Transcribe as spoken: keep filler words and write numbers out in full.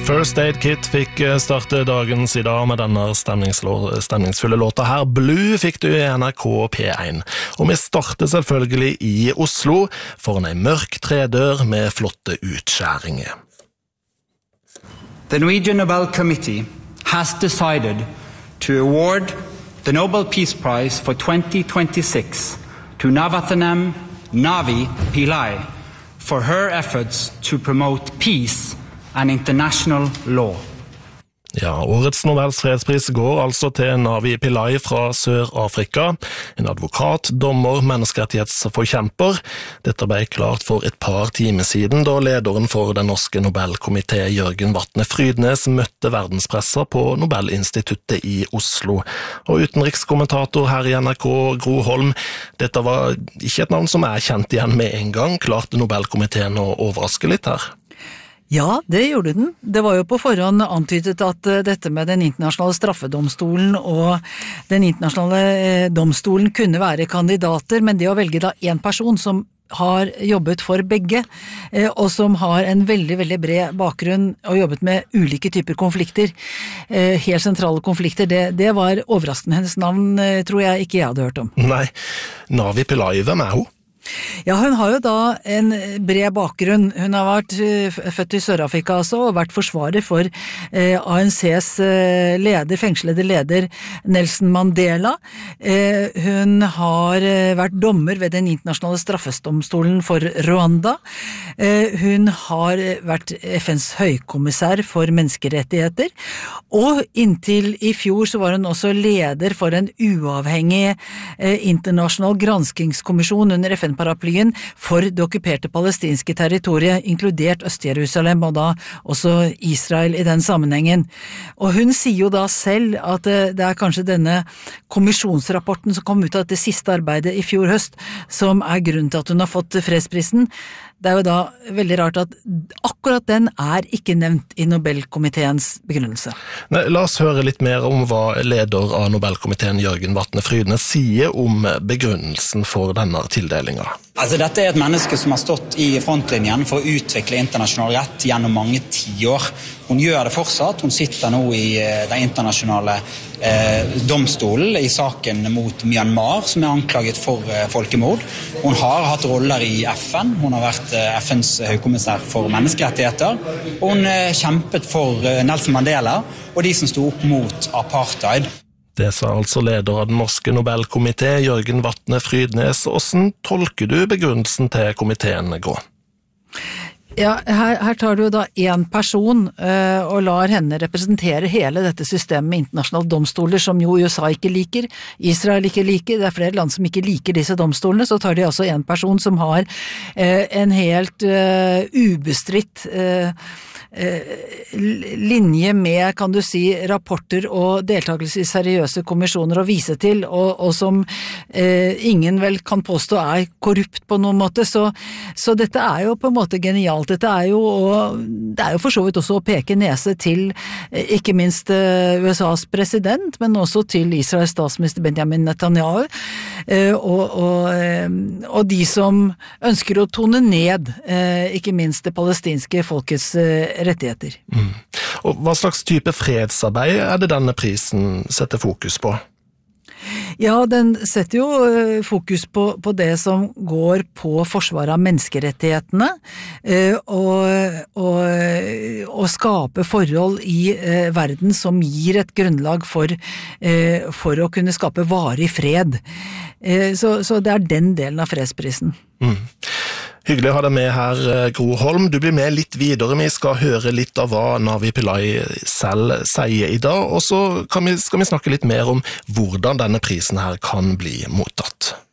First Aid Kit fikk starte dagens I dag med denne stemningsfulle låta her. Blue fikk du I N R K P one. Og vi starter selvfølgelig I Oslo foran en mørk tredør med flotte utskjæringer. The Norwegian Nobel Committee has decided to award the Nobel Peace Prize for twenty twenty-six to Navathanam Navi Pillai for her efforts to promote peace and international law. Ja, årets Nobels fredspris går altså til Navi Pillai fra Sør-Afrika, en advokat, dommer, menneskerettighetsforkjemper. Dette ble klart for et par timer siden, da lederen for den norske Nobelkomité Jørgen Vatne Frydnes møtte verdenspresser på Nobelinstituttet I Oslo. Og utenrikskommentator her I N R K, Gro Holm, dette var ikke et navn som er kjent igjen med en gang. Klarte Nobelkomiteen å overraske litt her? Ja, det gjorde den. Det var jo på forhånd antydet at dette med den internasjonale straffedomstolen og den internasjonale domstolen kunne være kandidater, men det å velge da en person som har jobbet for begge, og som har en veldig, veldig bred bakgrunn og jobbet med ulike typer konflikter, helt sentrale konflikter, det, det var overraskende. Hennes navn tror jeg ikke jeg hadde hørt om. Nei, Navi Pillai, hvem er hun? Ja, hun har jo da en bred bakgrunn. Hun har vært født I Sør-Afrika altså, og vært forsvarer for eh, A N C's eh, leder, fengslede leder Nelson Mandela. Eh, hun har eh, vært dommer ved den internasjonale straffedomstolen for Rwanda. Eh, hun har vært F N's høykommissær for menneskerettigheter, og inntil I fjor så var hun også leder for en uavhengig eh, internasjonal granskingskommisjon under F N paraplyen for det okkuperte palestinske territoriet, inkludert Øst-Jerusalem og da også Israel I den sammenhengen. Og hun sier jo da selv at det er kanskje denne kommisjonsrapporten som kom ut av det siste arbeidet I fjor høst, som er grunnen til at hun har fått fredsprisen. Det er jo da veldig rart at akkurat den er ikke nevnt I Nobelkomiteens begrunnelse. Nei, la oss høre litt mer om hva leder av Nobelkomiteen Jørgen Vatne Frydnes sier om begrunnelsen for denne tildelingen. Altså, dette er et menneske som har stått I frontlinjen for å utvikle internasjonal rett gjennom mange tiår. Hun gjør det fortsatt. Hun sitter nå I den internasjonale eh, domstolen I saken mot Myanmar, som er anklaget for eh, folkemord. Hun har hatt roller I F N. Hun har vært eh, F N's høykommissær for menneskerettigheter. Og hun eh, kjempet for eh, Nelson Mandela og de som stod opp mot apartheid. Det sa altså leder av den norske Nobelkomité, Jørgen Vatne Frydnes. Hvordan tolker du begrunnelsen til komiteen gå? Ja, her, her tar du da en person uh, og lar henne representere hele dette systemet med internasjonale domstoler som jo U S A ikke liker, Israel ikke liker, det er flere land som ikke liker disse domstolene, så tar de altså en person som har uh, en helt uh, ubestridt uh, linje med, kan du si, rapporter og deltakelse I seriøse kommisjoner å vise til, og, og som eh, ingen vel kan påstå er korrupt på noen måte, så, så dette er jo på en måte genialt. Dette er jo, og, det er jo for så vidt også å peke nese til eh, ikke minst eh, U S A's president, men også til Israels statsminister Benjamin Netanyahu, eh, og, og, eh, og de som ønsker å tone ned, eh, ikke minst det palestinske folkets eh, rettigheter. Mm. Og hva slags type fredsarbeid er det denne prisen setter fokus på? Ja, den setter jo fokus på, på det som går på forsvaret av menneskerettighetene, og, og, og skape forhold I eh, verden som gir et grunnlag for, eh, for å kunne skape varig fred. Eh, så, så det er den delen av fredsprisen. Mm. Hyggelig å ha deg med her, Gro Holm. Du blir med litt videre. Vi skal høre litt av hva Navi Pillai selv sier I dag, og så kan vi, skal vi snakke litt mer om hvordan denne prisen her kan bli mottatt.